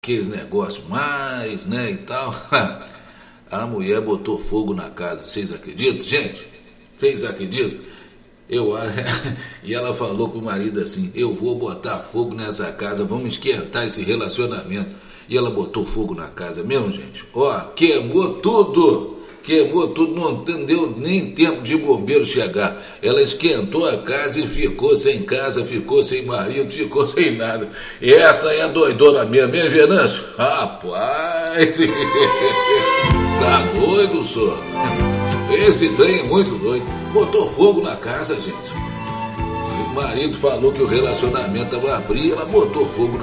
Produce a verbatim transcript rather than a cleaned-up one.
aqueles negócios mais, né, e tal. A mulher botou fogo na casa, vocês acreditam, gente? Vocês acreditam? Eu, e ela falou com o marido assim: eu vou botar fogo nessa casa, vamos esquentar esse relacionamento. E ela botou fogo na casa mesmo, gente. Ó, queimou tudo, queimou tudo, não deu nem tempo de bombeiro chegar. Ela esquentou a casa e ficou sem casa, ficou sem marido, ficou sem nada. E essa é a doidona mesmo, hein, Venâncio? Rapaz, tá doido, só. Esse trem é muito doido. Botou fogo na casa, gente. O marido falou que o relacionamento estava frio, ela botou fogo na